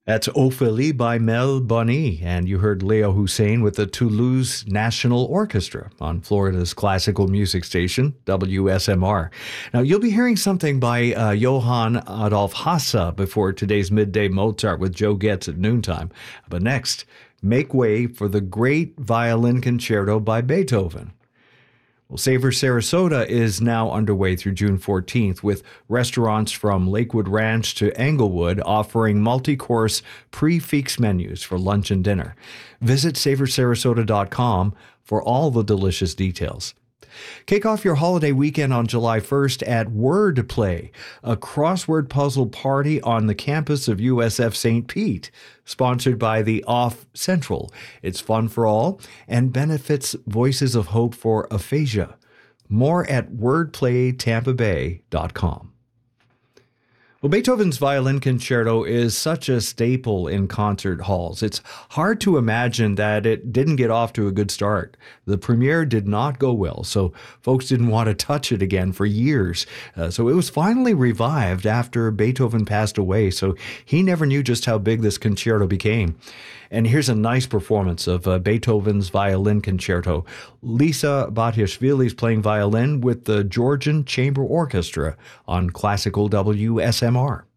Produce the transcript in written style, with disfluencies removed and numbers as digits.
That's Ophélie by Mel Bonny, and you heard Leo Hussein with the Toulouse National Orchestra on Florida's classical music station, WSMR. Now, you'll be hearing something by Johann Adolf Hasse before today's Midday Mozart with Joe Getz at noontime. But next, make way for the great violin concerto by Beethoven. Well, Savor Sarasota is now underway through June 14th, with restaurants from Lakewood Ranch to Englewood offering multi-course prix-fixe menus for lunch and dinner. Visit savorsarasota.com for all the delicious details. Kick off your holiday weekend on July 1st at Wordplay, a crossword puzzle party on the campus of USF St. Pete, sponsored by the Off Central. It's fun for all and benefits Voices of Hope for Aphasia. More at wordplaytampabay.com. Well, Beethoven's Violin Concerto is such a staple in concert halls. It's hard to imagine that it didn't get off to a good start. The premiere did not go well, so folks didn't want to touch it again for years. So it was finally revived after Beethoven passed away, so he never knew just how big this concerto became. And here's a nice performance of Beethoven's Violin Concerto. Lisa Batiashvili is playing violin with the Georgian Chamber Orchestra on Classical WSMR.